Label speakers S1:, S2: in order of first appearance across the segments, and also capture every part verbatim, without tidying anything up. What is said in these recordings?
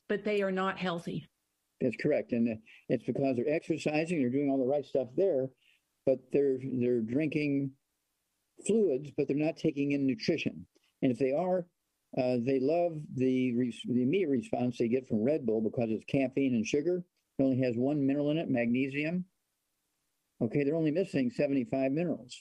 S1: but they are not healthy.
S2: That's correct. And it's because they're exercising, they're doing all the right stuff there, but they're they're drinking fluids, but they're not taking in nutrition. And if they are, uh, they love the, re- the immediate response they get from Red Bull because it's caffeine and sugar. It only has one mineral in it, magnesium. Okay, they're only missing seventy-five minerals.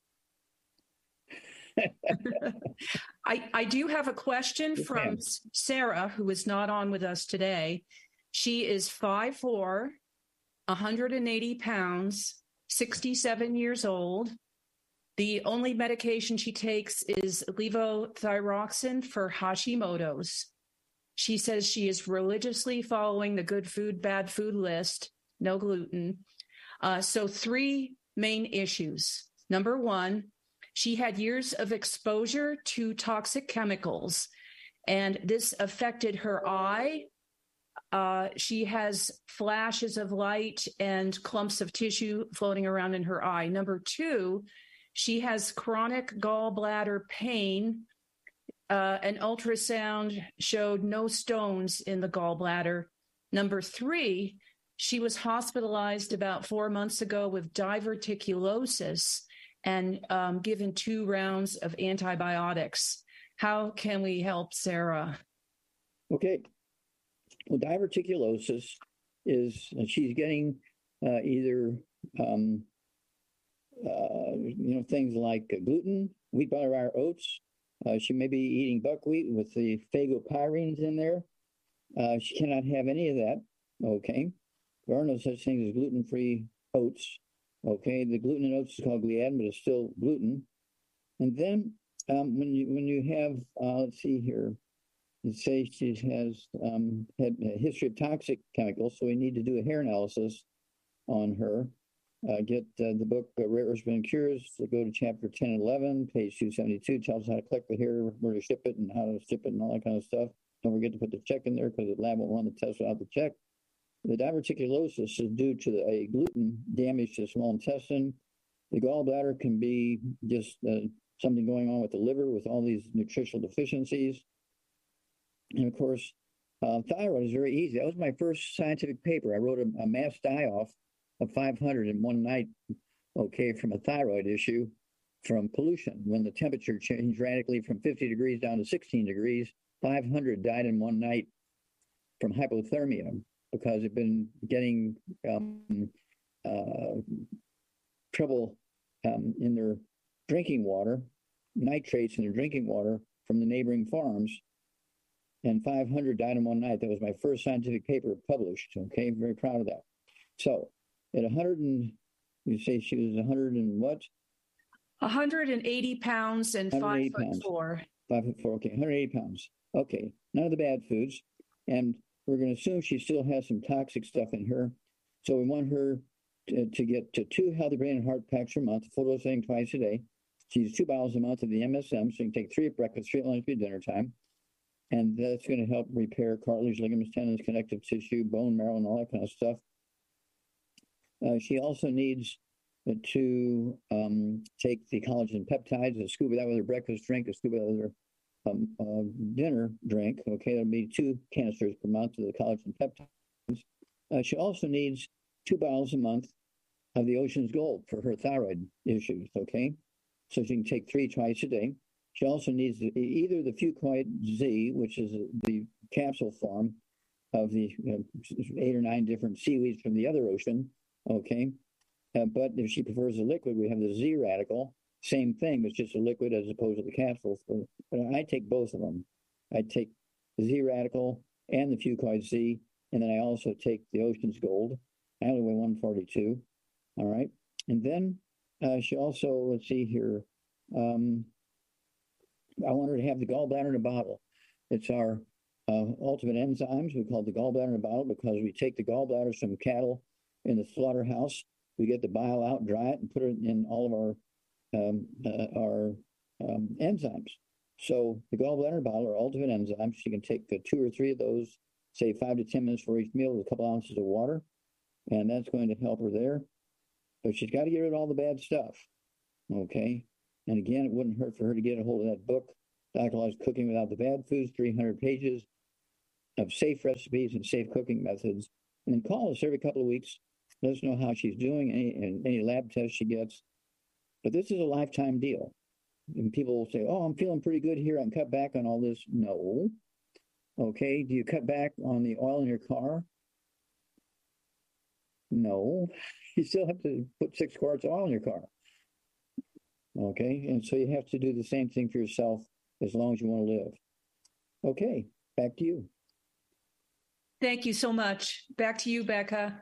S1: I, I do have a question
S2: Yes,
S1: from
S2: ma'am.
S1: Sarah, who is not on with us today. She is five foot four, one hundred eighty pounds, sixty-seven years old. The only medication she takes is levothyroxine for Hashimoto's. She says she is religiously following the good food, bad food list, no gluten. Uh, so three main issues. Number one, she had years of exposure to toxic chemicals, and this affected her eye. Uh, she has flashes of light and clumps of tissue floating around in her eye. Number two, she has chronic gallbladder pain. Uh, an ultrasound showed no stones in the gallbladder. Number three, she was hospitalized about four months ago with diverticulosis and um, given two rounds of antibiotics. How can we help Sarah?
S2: Okay. Well, diverticulosis is uh, she's getting uh, either um, uh, you know things like uh, gluten, wheat, butter, rye, oats. Uh, she may be eating buckwheat with the phagopyrines in there. Uh, she cannot have any of that. Okay. There are no such things as gluten-free oats. Okay. The gluten in oats is called gliadin, but it's still gluten. And then um, when you when you have, uh, let's see here, you say she has um, had a history of toxic chemicals, so we need to do a hair analysis on her. Uh, get uh, the book uh, Rare Earths and Cures. So go to chapter ten and eleven, page two seventy-two. Tells us how to collect the hair, where to ship it, and how to ship it, and all that kind of stuff. Don't forget to put the check in there because the lab won't run the test without the check. The diverticulosis is due to a gluten damage to the small intestine. The gallbladder can be just uh, something going on with the liver with all these nutritional deficiencies. And of course, uh, thyroid is very easy. That was my first scientific paper. I wrote a, a mass die-off of five hundred in one night, okay, from a thyroid issue from pollution. When the temperature changed radically from fifty degrees down to sixteen degrees, five hundred died in one night from hypothermia because they've been getting um, uh, trouble um, in their drinking water, nitrates in their drinking water from the neighboring farms. And five hundred died in one night. That was my first scientific paper published. Okay, I'm very proud of that. So at one hundred and, you say she was one hundred and what?
S1: one hundred eighty pounds and five foot
S2: pounds.
S1: four.
S2: Five foot four, okay, one hundred eighty pounds. Okay, none of the bad foods. And we're going to assume she still has some toxic stuff in her. So we want her to, to get to two healthy brain and heart packs per month, full dose thing twice a day. She uses two bottles a month of the M S M, so you can take three at breakfast, three at lunch, three at dinner time. And that's going to help repair cartilage, ligaments, tendons, connective tissue, bone marrow, and all that kind of stuff. Uh, she also needs to um, take the collagen peptides, a scoop of that with her breakfast drink, a scoop of that with her um, uh, dinner drink. Okay, that'll be two canisters per month of the collagen peptides. Uh, she also needs two bottles a month of the Ocean's Gold for her thyroid issues. Okay, so she can take three twice a day. She also needs either the Fucoid Z, which is the capsule form of the you know, eight or nine different seaweeds from the other ocean, okay? Uh, but if she prefers the liquid, we have the Z radical, same thing, it's just a liquid as opposed to the capsules. But, but I take both of them. I take the Z radical and the Fucoid Z, and then I also take the Ocean's Gold. I only weigh one forty-two, all right? And then uh, she also, let's see here, um, I want her to have the gallbladder in a bottle. It's our uh, ultimate enzymes. We call it the gallbladder in a bottle because we take the gallbladders from cattle in the slaughterhouse. We get the bile out, dry it, and put it in all of our um, uh, our um, enzymes. So the gallbladder bottle are ultimate enzymes. She can take uh, two or three of those, say five to ten minutes for each meal with a couple ounces of water, and that's going to help her there. But she's got to get rid of all the bad stuff, okay? And again, it wouldn't hurt for her to get a hold of that book, Doctor Law's Cooking Without the Bad Foods, three hundred pages. of safe recipes and safe cooking methods. And then call us every couple of weeks. Let us know how she's doing, any, and any lab tests she gets. But this is a lifetime deal. And people will say, oh, I'm feeling pretty good here. I can cut back on all this. No. Okay. Do you cut back on the oil in your car? No. You still have to put six quarts of oil in your car. Okay. And so you have to do the same thing for yourself as long as you want to live. Okay. Back to you.
S1: Thank you so much. Back to you, Becca.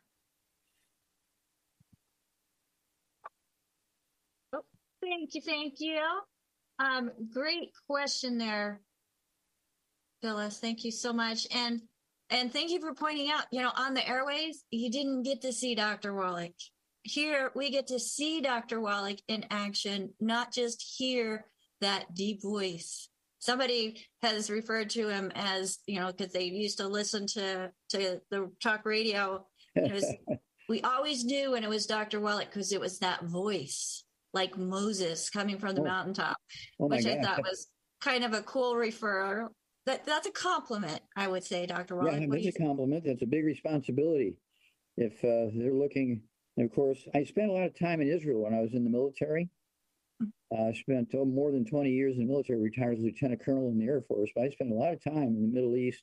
S3: Oh, thank you. Thank you. Um, great question there, Phyllis. Thank you so much. And and thank you for pointing out, you know, on the airways, you didn't get to see Doctor Wallach. Here, we get to see Doctor Wallach in action, not just hear that deep voice. Somebody has referred to him as, you know, because they used to listen to, to the talk radio. It was, we always knew when it was Doctor Wallach because it was that voice, like Moses coming from the oh. mountaintop,
S2: oh
S3: which
S2: God.
S3: I thought was kind of a cool referral. That that's a compliment, I would say, Doctor Wallach.
S2: Yeah, that's a compliment. That's a big responsibility. If uh, they're looking, and of course, I spent a lot of time in Israel when I was in the military. Uh, I spent oh, more than twenty years in the military, retired as lieutenant colonel in the Air Force, but I spent a lot of time in the Middle East,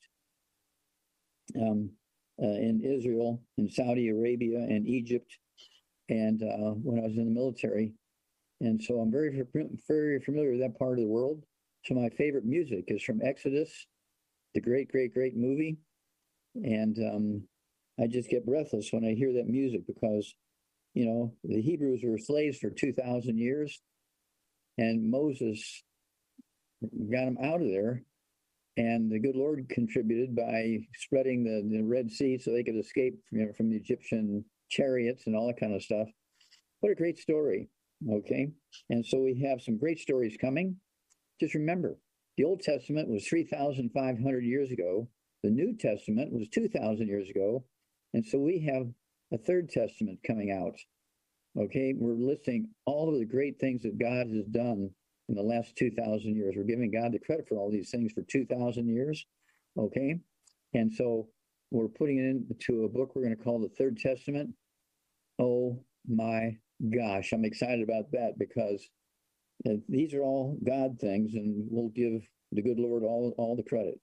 S2: um, uh, in Israel, in Saudi Arabia, and Egypt, and uh, when I was in the military. And so I'm very, very familiar with that part of the world. So my favorite music is from Exodus, the great, great, great movie. And um, I just get breathless when I hear that music because, you know, the Hebrews were slaves for two thousand years. And Moses got them out of there. And the good Lord contributed by spreading the, the Red Sea so they could escape from, you know, from the Egyptian chariots and all that kind of stuff. What a great story. Okay. And so we have some great stories coming. Just remember, the Old Testament was three thousand five hundred years ago. The New Testament was two thousand years ago. And so we have a third testament coming out. Okay, we're listing all of the great things that God has done in the last two thousand years. We're giving God the credit for all these things for two thousand years. Okay, and so we're putting it into a book we're going to call the Third Testament. Oh my gosh, I'm excited about that because uh, these are all God things, and we'll give the good Lord all, all the credit.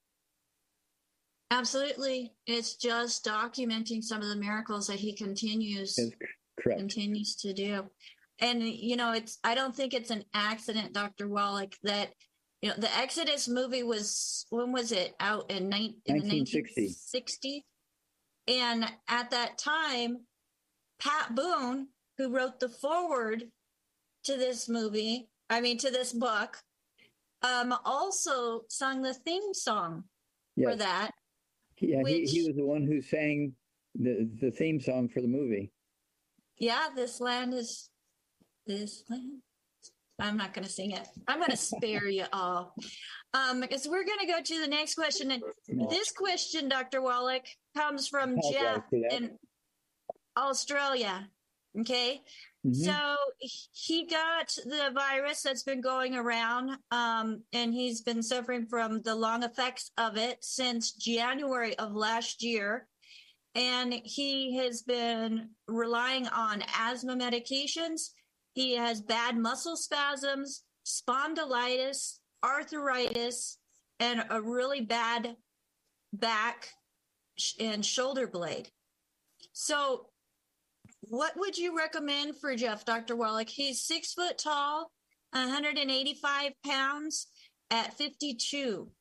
S3: Absolutely. It's just documenting some of the miracles that he continues.
S2: That's correct.
S3: continues to do. And, you know, it's, I don't think it's an accident, Doctor Wallach, that, you know, the Exodus movie was, when was it out in, ni- in
S2: nineteen sixty.
S3: the nineteen sixties? And at that time, Pat Boone, who wrote the foreword to this movie, I mean, to this book, um, also sung the theme song
S2: yes.
S3: for that.
S2: Yeah,
S3: which,
S2: he, he was the one who sang the, the theme song for the movie.
S3: Yeah, this land is, this land. I'm not going to sing it. I'm going to spare you all. Um, because we're going to go to the next question. And this question, Doctor Wallach, comes from Jeff in Australia. Okay. Mm-hmm. So he got the virus that's been going around, um, and he's been suffering from the long effects of it since January of last year. And he has been relying on asthma medications. He has bad muscle spasms, spondylitis, arthritis, and a really bad back and shoulder blade. So what would you recommend for Jeff, Doctor Wallach? He's six foot tall, one hundred eighty-five pounds at fifty-two.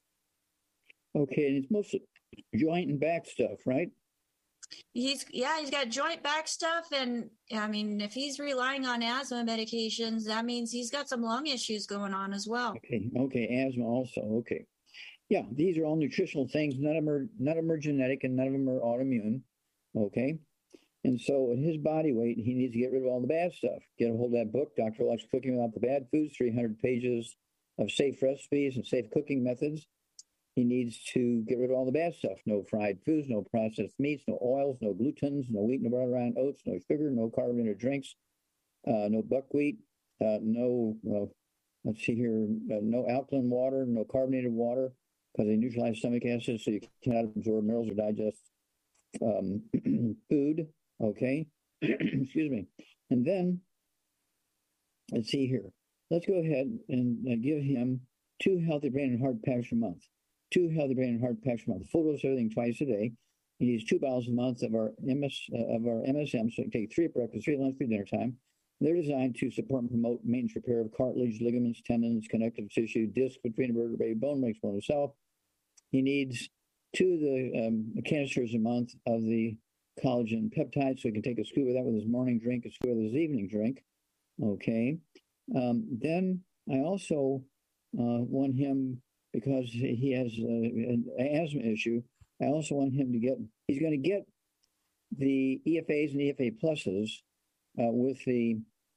S2: Okay, and it's mostly joint and back stuff, right?
S3: He's, yeah, he's got joint back stuff. And I mean, if he's relying on asthma medications, that means he's got some lung issues going on as well.
S2: Okay. Okay. Asthma also. Okay. Yeah. These are all nutritional things. None of them are, none of them are genetic and none of them are autoimmune. Okay. And so at his body weight, he needs to get rid of all the bad stuff. Get a hold of that book, Doctor Wallach's Cooking Without the Bad Foods, three hundred pages of safe recipes and safe cooking methods. He needs to get rid of all the bad stuff. No fried foods, no processed meats, no oils, no glutens, no wheat, no brown round oats, no sugar, no carbonated drinks, uh, no buckwheat, uh, no, uh, let's see here, uh, no alkaline water, no carbonated water, because they neutralize stomach acid, so you cannot absorb minerals or digest um, food. Okay, excuse me. And then let's see here. Let's go ahead and uh, give him two healthy brain and heart packs a month. Two healthy brain and heart packs a month. Full dose everything twice a day. He needs two bottles a month of our M S uh, of our M S M. So you take three at breakfast, three at lunch, three at dinner time. They're designed to support and promote maintenance repair of cartilage, ligaments, tendons, connective tissue, disc between vertebrae, bone makes bone itself. He needs two of the um, canisters a month of the collagen peptides, so he can take a scoop of that with his morning drink, a scoop with his evening drink. Okay. Um, then I also uh, want him, because he has uh, an asthma issue, I also want him to get, he's going to get the E F As and E F A pluses uh, with the,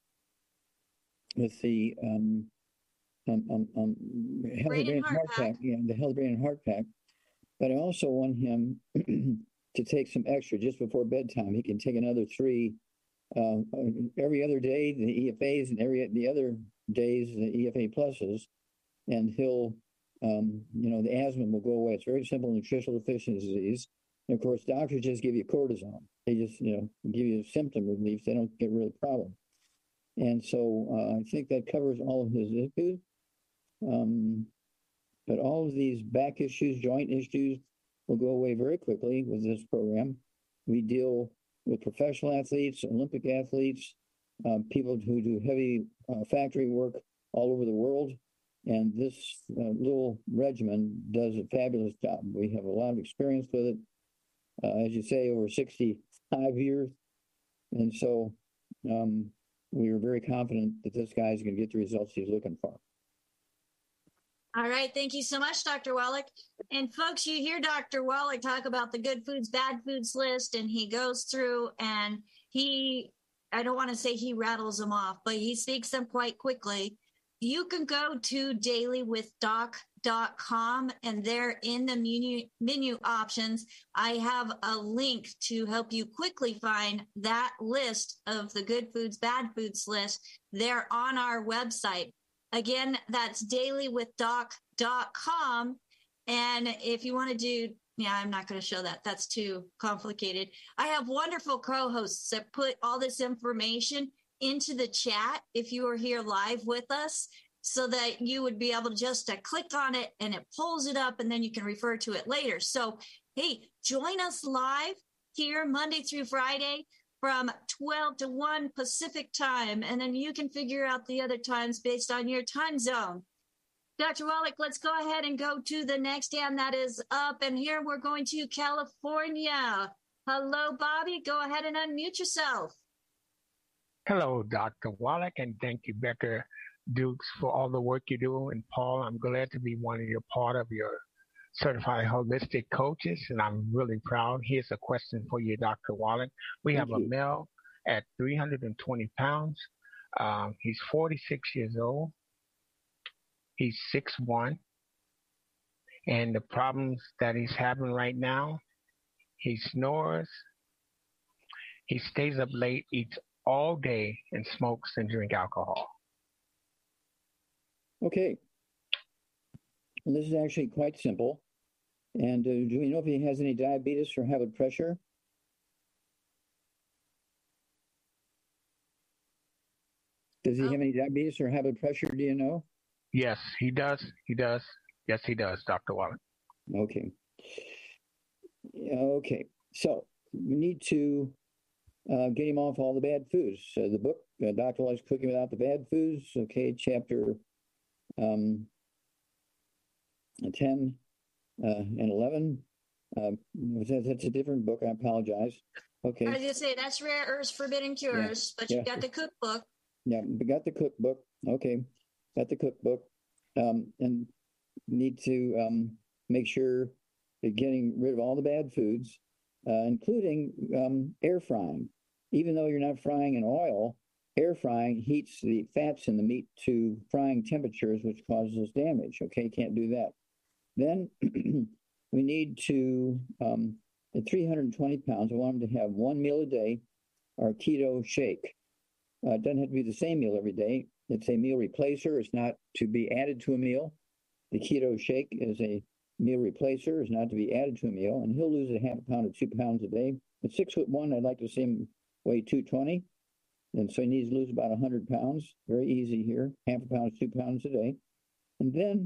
S2: with the um, um, um, um, Healthy Brain and Heart Pack, yeah, the Healthy Brain and Heart Pack. But I also want him to take some extra just before bedtime. He can take another three uh, every other day, the E F As, and every the other days, the E F A pluses, and he'll, um, you know, the asthma will go away. It's very simple nutritional deficiency disease. And of course, doctors just give you cortisone. They just, you know, give you symptom relief. They don't get rid of the problem. And so uh, I think that covers all of his issues. Um, but all of these back issues, joint issues will go away very quickly with this program. We deal with professional athletes, Olympic athletes, uh, people who do heavy uh, factory work all over the world. And this uh, little regimen does a fabulous job. We have a lot of experience with it, uh, as you say, over sixty-five years. And so um, we are very confident that this guy is going to get the results he's looking for.
S3: All right. Thank you so much, Doctor Wallach. And folks, you hear Doctor Wallach talk about the good foods, bad foods list, and he goes through and he, I don't want to say he rattles them off, but he speaks them quite quickly. You can go to daily with doc dot com, and there in the menu, menu options, I have a link to help you quickly find that list of the good foods, bad foods list. They're on our website. Again, that's daily with doc dot com. And if you want to do, yeah, I'm not going to show that. That's too complicated. I have wonderful co-hosts that put all this information into the chat if you are here live with us, so that you would be able to just to click on it and it pulls it up and then you can refer to it later. So, hey, join us live here Monday through Friday from twelve to one Pacific time, and then you can figure out the other times based on your time zone. Doctor Wallach, let's go ahead and go to the next hand that is up, and here we're going to California. Hello, Bobby. Go ahead and unmute yourself.
S4: Hello, Doctor Wallach, and thank you, Becca Dukes, for all the work you do. And Paul, I'm glad to be one of your part of your certified holistic coaches, and I'm really proud. Here's a question for you, Doctor Wallach. We
S2: Thank
S4: have
S2: you.
S4: a male at three hundred twenty pounds. Um, he's forty-six years old. He's six one. And the problems that he's having right now, he snores, he stays up late, eats all day, and smokes and drink alcohol.
S2: Okay. Well, this is actually quite simple. And uh, do we know if he has any diabetes or high blood pressure? Does he
S3: Oh.
S2: have any diabetes or high blood pressure? Do you know?
S4: Yes, he does. He does. Yes, he does, Doctor Wallach.
S2: Okay. Okay. So we need to uh, get him off all the bad foods. So the book, uh, Doctor Wallach's Cooking Without the Bad Foods. Okay, chapter um, ten uh, and eleven. Uh, that, that's a different book. I apologize. Okay.
S3: I was going to say, that's Rare Herbs Forbidden Cures, but you've
S2: yeah.
S3: got the cookbook.
S2: Yeah, we got the cookbook. Okay, got the cookbook. Um, and need to um, make sure that getting rid of all the bad foods, uh, including um, air frying. Even though you're not frying in oil, air frying heats the fats in the meat to frying temperatures, which causes damage. Okay, can't do that. Then we need to, um, at three hundred twenty pounds, I want them to have one meal a day or keto shake. Uh, it doesn't have to be the same meal every day. It's a meal replacer. It's not to be added to a meal. The keto shake is a meal replacer is not to be added to a meal, and he'll lose a half a pound to two pounds a day. At six foot one, I'd like to see him weigh two twenty. And so he needs to lose about one hundred pounds. Very easy here. Half a pound to two pounds a day. And then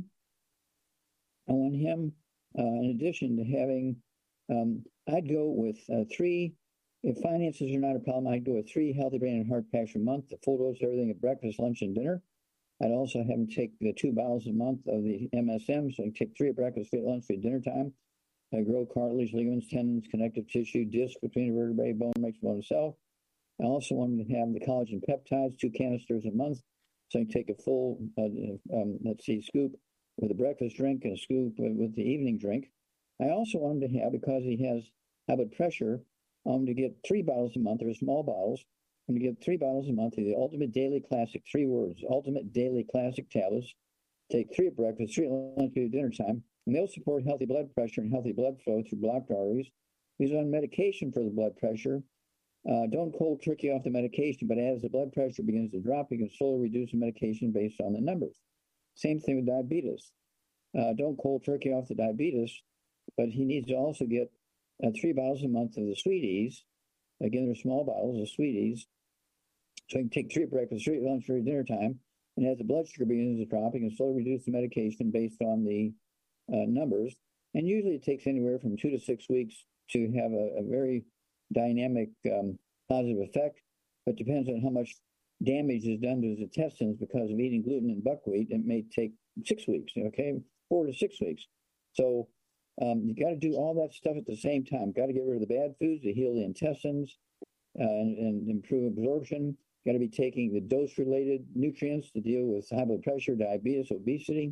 S2: I want him, uh, in addition to having, um, I'd go with uh, three, if finances are not a problem, I'd go with three Healthy Brain and Heart Packs a month, the full dose of everything at breakfast, lunch, and dinner. I'd also have him take the two bottles a month of the M S M, so he can take three at breakfast, three at lunch, three at dinner time. I grow cartilage, ligaments, tendons, connective tissue, disc between the vertebrae, bone makes bone itself. I also want him to have the collagen peptides, two canisters a month, so I can take a full, uh, um, let's see, scoop with a breakfast drink and a scoop with the evening drink. I also want him to have, because he has high blood pressure, um, to get three bottles a month. They're small bottles. I'm going to get three bottles a month of the Ultimate Daily Classic, three words, Ultimate Daily Classic tablets. Take three at breakfast, three at lunch, three at dinner time. And they'll support healthy blood pressure and healthy blood flow through blocked arteries. He's on medication for the blood pressure. Uh, don't cold turkey off the medication, but as the blood pressure begins to drop, you can slowly reduce the medication based on the numbers. Same thing with diabetes. Uh, don't cold turkey off the diabetes, but he needs to also get uh, three bottles a month of the Sweeties. Again, they're small bottles of Sweeties. So he can take three at breakfast, three at lunch, three at dinner time. And as the blood sugar begins to drop, he can slowly reduce the medication based on the uh, numbers. And usually it takes anywhere from two to six weeks to have a, a very dynamic um, positive effect, but depends on how much damage is done to his intestines because of eating gluten and buckwheat. It may take six weeks, okay, four to six weeks. So um, you got to do all that stuff at the same time. Got to get rid of the bad foods to heal the intestines uh, and, and improve absorption. Got to be taking the dose-related nutrients to deal with high blood pressure, diabetes, obesity.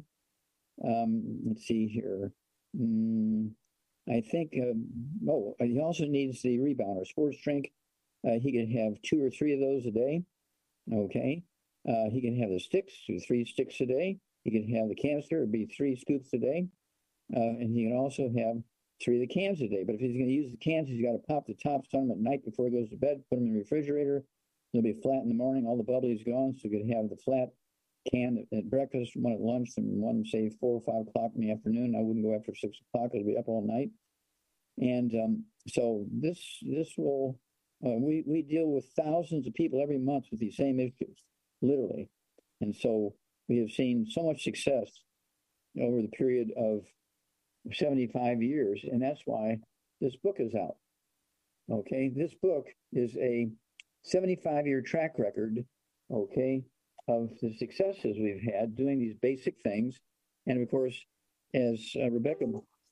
S2: Um, let's see here. Mm, I think, um, oh, he also needs the rebounder, sports drink. Uh, he can have two or three of those a day. Okay. Uh, he can have the sticks, two, three sticks a day. He can have the canister, it'd be three scoops a day. Uh, and he can also have three of the cans a day. But if he's going to use the cans, he's got to pop the tops on them at night before he goes to bed, put them in the refrigerator. They'll be flat in the morning. All the bubbly is gone. So you could have the flat can at, at breakfast, one at lunch, and one, say, four or five o'clock in the afternoon. I wouldn't go after six o'clock. I'd be up all night. And um, so this this will, uh, we, we deal with thousands of people every month with these same issues, literally. And so we have seen so much success over the period of seventy-five years. And that's why this book is out. Okay. This book is a seventy-five year track record, okay, of the successes we've had doing these basic things. And of course, as uh, Rebecca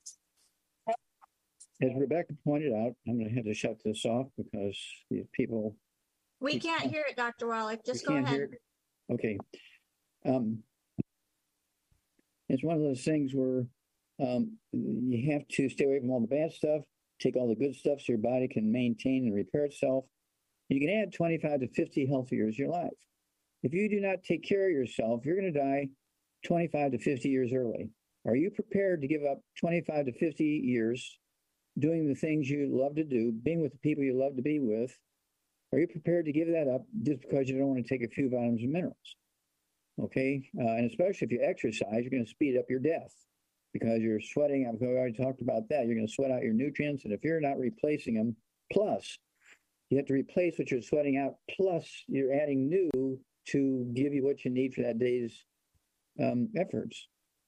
S2: As Rebecca pointed out, I'm going to have to shut this off because these people.
S3: We can't hear it, Doctor Wallach. Just go
S2: can't
S3: ahead.
S2: Hear it? Okay. Um, it's one of those things where um, you have to stay away from all the bad stuff, take all the good stuff so your body can maintain and repair itself. You can add twenty-five to fifty healthy years to your life. If you do not take care of yourself, you're going to die twenty-five to fifty years early. Are you prepared to give up twenty-five to fifty years doing the things you love to do, being with the people you love to be with? Are you prepared to give that up just because you don't want to take a few vitamins and minerals? Okay, uh, and especially if you exercise, you're going to speed up your death because you're sweating. I've already talked about that. You're going to sweat out your nutrients, and if you're not replacing them, plus you have to replace what you're sweating out, plus you're adding new to give you what you need for that day's um, efforts.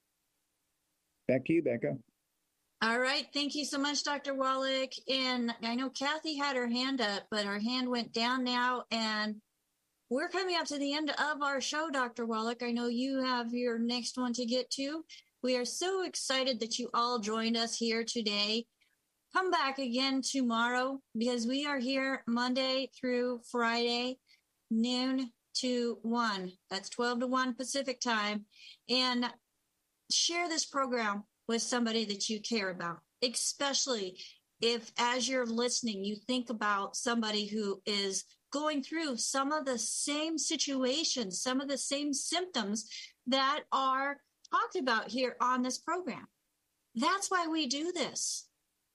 S2: Back to you, Becca.
S3: All right. Thank you so much, Doctor Wallach. And I know Kathy had her hand up, but her hand went down now. And we're coming up to the end of our show, Doctor Wallach. I know you have your next one to get to. We are so excited that you all joined us here today. Come back again tomorrow because we are here Monday through Friday, noon to one. That's twelve to one Pacific time. And share this program with somebody that you care about, especially if as you're listening, you think about somebody who is going through some of the same situations, some of the same symptoms that are talked about here on this program. That's why we do this.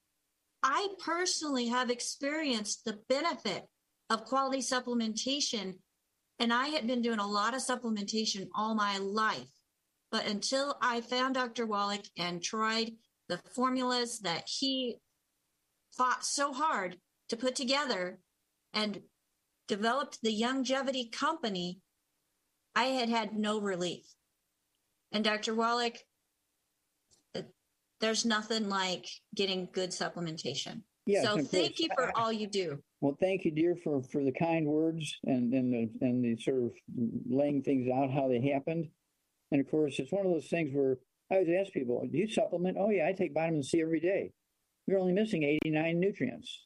S3: I personally have experienced the benefit of quality supplementation, and I had been doing a lot of supplementation all my life. But until I found Doctor Wallach and tried the formulas that he fought so hard to put together and developed the Youngevity company, I had had no relief. And Doctor Wallach, there's nothing like getting good supplementation.
S2: Yes,
S3: so
S2: of
S3: thank
S2: course.
S3: you for all you do.
S2: Well, thank you, dear, for, for the kind words and, and, the, and the sort of laying things out how they happened. And of course, it's one of those things where I always ask people, do you supplement? Oh, yeah, I take vitamin C every day. You're only missing eighty-nine nutrients.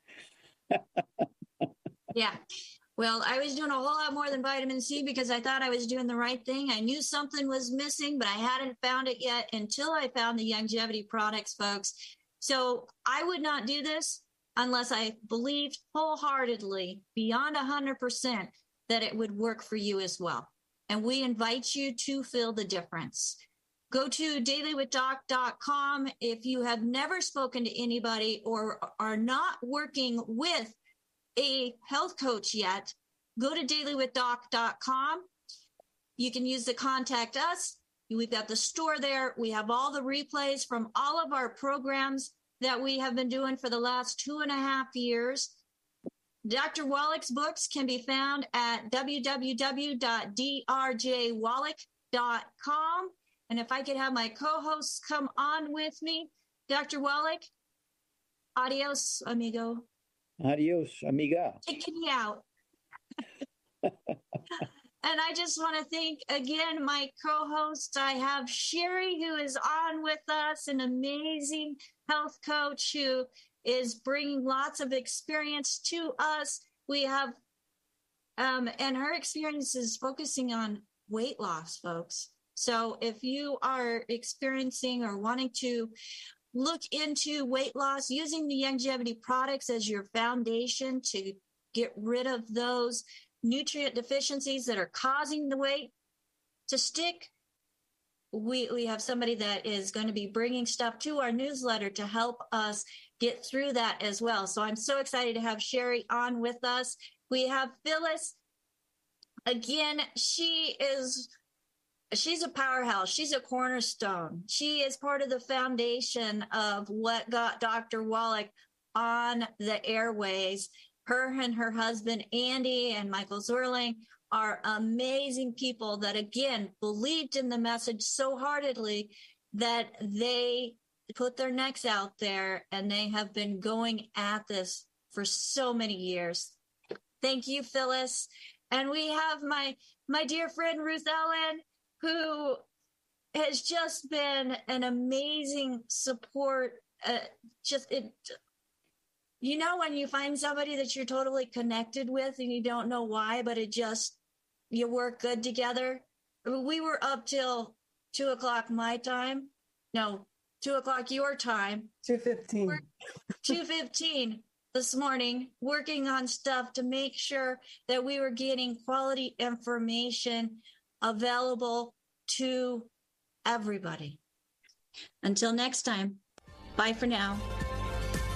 S3: Yeah. Well, I was doing a whole lot more than vitamin C because I thought I was doing the right thing. I knew something was missing, but I hadn't found it yet until I found the Youngevity products, folks. So I would not do this unless I believed wholeheartedly, beyond one hundred percent, that it would work for you as well. And we invite you to feel the difference. Go to daily with doc dot com. If you have never spoken to anybody or are not working with a health coach yet, go to daily with doc dot com. You can use the contact us. We've got the store there. We have all the replays from all of our programs that we have been doing for the last two and a half years. Doctor Wallach's books can be found at w w w dot d r j wallach dot com. And if I could have my co-hosts come on with me, Doctor Wallach, adios, amigo.
S2: Adios, amiga.
S3: Taking me out. And I just want to thank again my co-host. I have Sherry, who is on with us, an amazing health coach who is bringing lots of experience to us. We have, um, and her experience is focusing on weight loss, folks. So if you are experiencing or wanting to look into weight loss, using the Youngevity products as your foundation to get rid of those nutrient deficiencies that are causing the weight to stick, we, we have somebody that is going to be bringing stuff to our newsletter to help us get through that as well. So I'm so excited to have Sherry on with us. We have Phyllis. Again, she is... She's a powerhouse. She's a cornerstone. She is part of the foundation of what got Doctor Wallach on the airways. Her and her husband, Andy, and Michael Zerling are amazing people that, again, believed in the message so heartedly that they put their necks out there, and they have been going at this for so many years. Thank you, Phyllis. And we have my, my dear friend, Ruth Ellen, who has just been an amazing support. Uh, just it, you know, when you find somebody that you're totally connected with and you don't know why, but it just, you work good together. We were up till two o'clock my time. No, two o'clock your time.
S5: two fifteen.
S3: two fifteen this morning, working on stuff to make sure that we were getting quality information available to everybody. Until next time, bye for now.